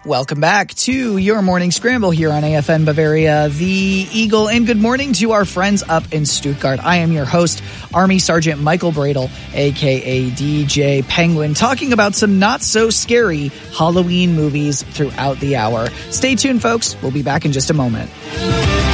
Welcome back to your morning scramble here on AFN Bavaria, the Eagle, and good morning to our friends up in Stuttgart. I am your host, Army Sergeant Michael Bradle, aka DJ Penguin, talking about some not so scary Halloween movies throughout the hour. Stay tuned, folks. We'll be back in just a moment.